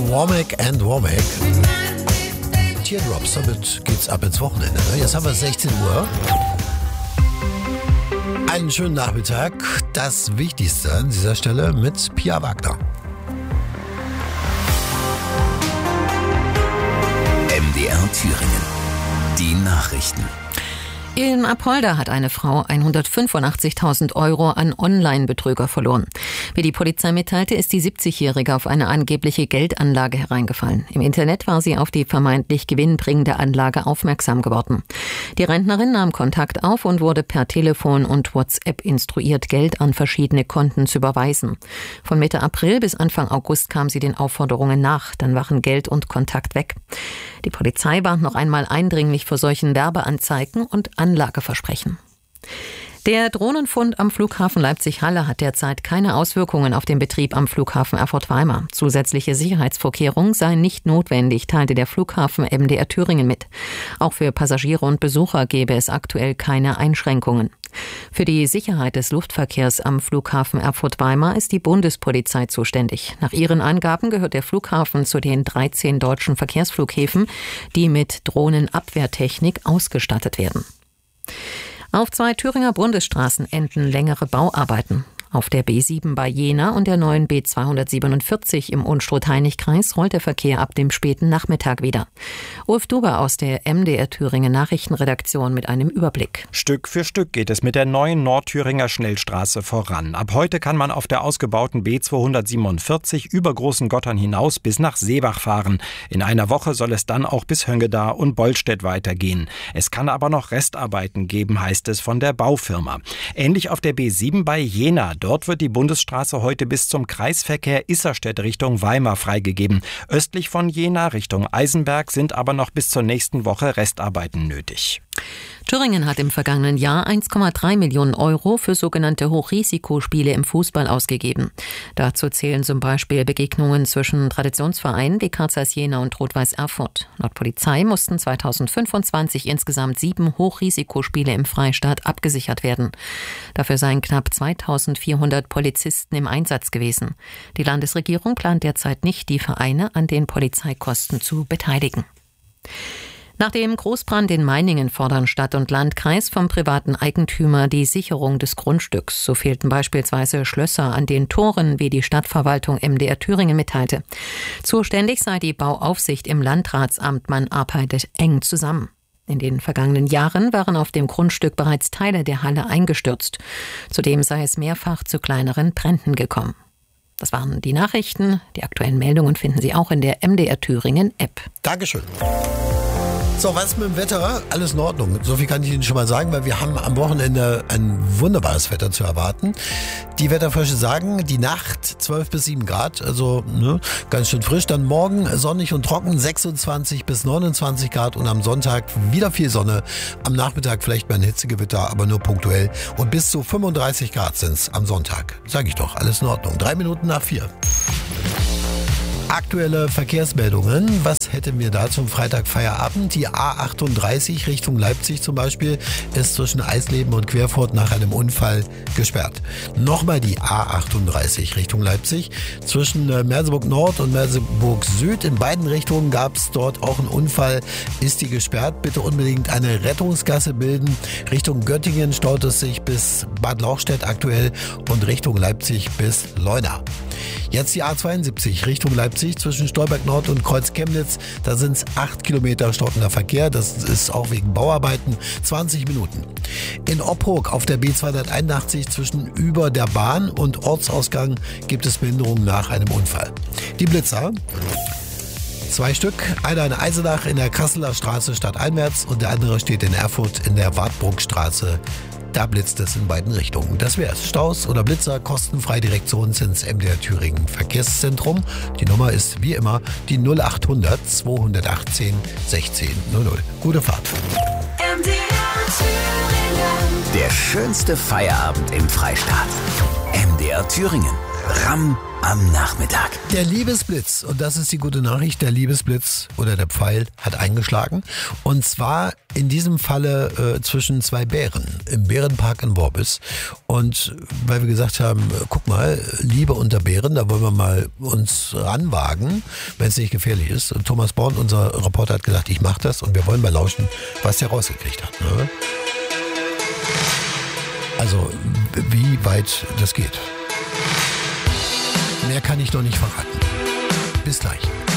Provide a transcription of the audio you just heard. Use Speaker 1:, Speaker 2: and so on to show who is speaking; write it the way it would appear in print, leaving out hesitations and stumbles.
Speaker 1: Womack and Womack. Teardrops, damit geht's ab ins Wochenende. Jetzt haben wir 16 Uhr. Einen schönen Nachmittag. Das Wichtigste an dieser Stelle mit Pia Wagner.
Speaker 2: MDR Thüringen. Die Nachrichten.
Speaker 3: In Apolda hat eine Frau 185.000 € an Online-Betrüger verloren. Wie die Polizei mitteilte, ist die 70-Jährige auf eine angebliche Geldanlage hereingefallen. Im Internet war sie auf die vermeintlich gewinnbringende Anlage aufmerksam geworden. Die Rentnerin nahm Kontakt auf und wurde per Telefon und WhatsApp instruiert, Geld an verschiedene Konten zu überweisen. Von Mitte April bis Anfang August kam sie den Aufforderungen nach. Dann waren Geld und Kontakt weg. Die Polizei warnt noch einmal eindringlich vor solchen Werbeanzeigen und Anlageversprechen. Der Drohnenfund am Flughafen Leipzig-Halle hat derzeit keine Auswirkungen auf den Betrieb am Flughafen Erfurt-Weimar. Zusätzliche Sicherheitsvorkehrungen seien nicht notwendig, teilte der Flughafen MDR Thüringen mit. Auch für Passagiere und Besucher gäbe es aktuell keine Einschränkungen. Für die Sicherheit des Luftverkehrs am Flughafen Erfurt-Weimar ist die Bundespolizei zuständig. Nach ihren Angaben gehört der Flughafen zu den 13 deutschen Verkehrsflughäfen, die mit Drohnenabwehrtechnik ausgestattet werden. Auf 2 Thüringer Bundesstraßen enden längere Bauarbeiten. Auf der B7 bei Jena und der neuen B247 im Unstrut-Hainich-Kreis rollt der Verkehr ab dem späten Nachmittag wieder. Ulf Duber aus der MDR Thüringen Nachrichtenredaktion mit einem Überblick.
Speaker 4: Stück für Stück geht es mit der neuen Nordthüringer Schnellstraße voran. Ab heute kann man auf der ausgebauten B247 über Großen Gottern hinaus bis nach Seebach fahren. In einer Woche soll es dann auch bis Höngeda und Bollstedt weitergehen. Es kann aber noch Restarbeiten geben, heißt es von der Baufirma. Ähnlich auf der B7 bei Jena. Dort wird die Bundesstraße heute bis zum Kreisverkehr Isserstedt Richtung Weimar freigegeben. Östlich von Jena Richtung Eisenberg sind aber noch bis zur nächsten Woche Restarbeiten nötig.
Speaker 3: Thüringen hat im vergangenen Jahr 1,3 Millionen € für sogenannte Hochrisikospiele im Fußball ausgegeben. Dazu zählen zum Beispiel Begegnungen zwischen Traditionsvereinen wie Carl Zeiss Jena und Rot-Weiß Erfurt. Laut Polizei mussten 2025 insgesamt 7 Hochrisikospiele im Freistaat abgesichert werden. Dafür seien knapp 2400 Polizisten im Einsatz gewesen. Die Landesregierung plant derzeit nicht, die Vereine an den Polizeikosten zu beteiligen. Nach dem Großbrand in Meiningen fordern Stadt und Landkreis vom privaten Eigentümer die Sicherung des Grundstücks. So fehlten beispielsweise Schlösser an den Toren, wie die Stadtverwaltung MDR Thüringen mitteilte. Zuständig sei die Bauaufsicht im Landratsamt, man arbeitet eng zusammen. In den vergangenen Jahren waren auf dem Grundstück bereits Teile der Halle eingestürzt. Zudem sei es mehrfach zu kleineren Bränden gekommen. Das waren die Nachrichten. Die aktuellen Meldungen finden Sie auch in der MDR Thüringen App.
Speaker 1: Dankeschön. So, was mit dem Wetter? Alles in Ordnung. So viel kann ich Ihnen schon mal sagen, weil wir haben am Wochenende ein wunderbares Wetter zu erwarten. Die Wetterfrösche sagen, die Nacht 12 bis 7 Grad, also ganz schön frisch. Dann morgen sonnig und trocken, 26 bis 29 Grad und am Sonntag wieder viel Sonne. Am Nachmittag vielleicht mal ein Hitzegewitter, aber nur punktuell. Und bis zu 35 Grad sind es am Sonntag. Sag ich doch, alles in Ordnung. 3 Minuten nach 4. Aktuelle Verkehrsmeldungen. Was hätten wir da zum Freitag Feierabend? Die A38 Richtung Leipzig zum Beispiel ist zwischen Eisleben und Querfurt nach einem Unfall gesperrt. Nochmal die A38 Richtung Leipzig. Zwischen Merseburg Nord und Merseburg Süd in beiden Richtungen gab es dort auch einen Unfall. Ist die gesperrt? Bitte unbedingt eine Rettungsgasse bilden. Richtung Göttingen staut es sich bis Bad Lauchstädt aktuell und Richtung Leipzig bis Leuna. Jetzt die A72 Richtung Leipzig zwischen Stolberg Nord und Kreuz Chemnitz. Da sind es 8 Kilometer stockender Verkehr. Das ist auch wegen Bauarbeiten 20 Minuten. In Opphoek auf der B281 zwischen über der Bahn und Ortsausgang gibt es Behinderungen nach einem Unfall. Die Blitzer. 2 Stück, einer in Eisenach in der Kasseler Straße stadteinwärts und der andere steht in Erfurt in der Wartburgstraße. Da blitzt es in beiden Richtungen. Das wär's. Staus oder Blitzer kostenfrei direkt zu uns ins MDR Thüringen Verkehrszentrum. Die Nummer ist wie immer die 0800 218 1600. Gute Fahrt.
Speaker 2: MDR Thüringen. Der schönste Feierabend im Freistaat. MDR Thüringen. Ramm am Nachmittag.
Speaker 1: Der Liebesblitz, und das ist die gute Nachricht, der Liebesblitz oder der Pfeil hat eingeschlagen. Und zwar in diesem Falle zwischen zwei Bären im Bärenpark in Worbis. Und weil wir gesagt haben, guck mal, Liebe unter Bären, da wollen wir mal uns ranwagen, wenn es nicht gefährlich ist. Und Thomas Born, unser Reporter, hat gesagt, ich mache das und wir wollen mal lauschen, was der rausgekriegt hat. Ne? Also, wie weit das geht. Mehr kann ich noch nicht verraten. Bis gleich.